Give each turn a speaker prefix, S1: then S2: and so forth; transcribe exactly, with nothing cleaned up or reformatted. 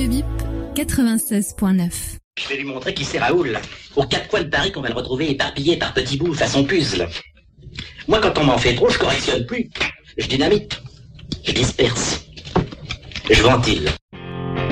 S1: Bip quatre-vingt-seize point neuf.
S2: Je vais lui montrer qui c'est Raoul. Aux quatre coins de Paris qu'on va le retrouver éparpillé par petits bouts façon puzzle. Moi, quand on m'en fait trop, je correctionne plus. Je dynamite. Je disperse. Je ventile.